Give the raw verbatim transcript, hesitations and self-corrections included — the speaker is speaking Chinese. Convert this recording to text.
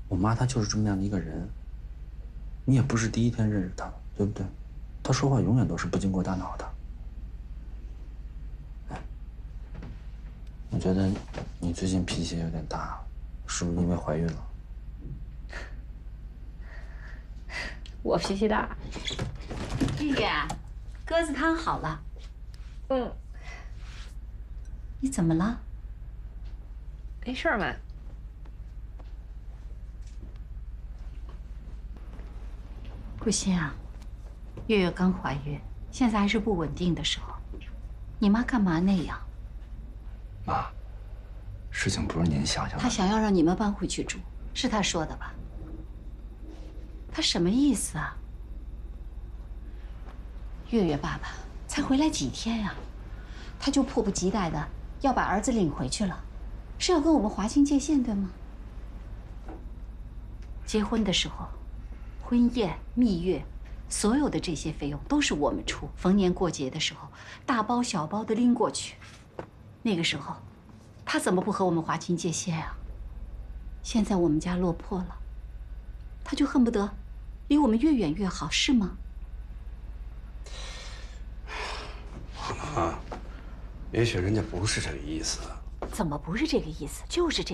我妈她就是这么样的一个人。你也不是第一天认识她，对不对？她说话永远都是不经过大脑的。哎，我觉得你最近脾气有点大，是不是因为怀孕了？ 我脾气大。 月月，鸽子汤好了。 嗯。 你怎么了？ 没事儿嘛。 顾欣啊，月月刚怀孕，现在还是不稳定的时候，你妈干嘛那样？ 妈，事情不是您想象的。 她想要让你们搬回去住，是她说的吧？她什么意思啊？月月爸爸才回来几天呀，他就迫不及待的要把儿子领回去了，是要跟我们划清界限，对吗？结婚的时候，婚宴、蜜月，所有的这些费用都是我们出。逢年过节的时候，大包小包的拎过去。那个时候，他怎么不和我们划清界限啊？现在我们家落魄了，他就恨不得离我们越远越好，是吗？ 妈，也许人家不是这个意思。 怎么不是这个意思？就是这